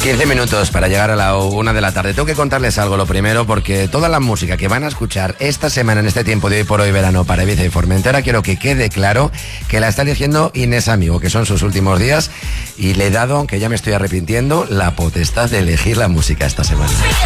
15 minutos para llegar a la 1 de la tarde. Tengo que contarles algo, lo primero, porque toda la música que van a escuchar esta semana en este tiempo de Hoy por Hoy Verano para Ibiza y Formentera, quiero que quede claro que la está eligiendo Inés Amigo, que son sus últimos días, y le he dado, aunque ya me estoy arrepintiendo, la potestad de elegir la música esta semana.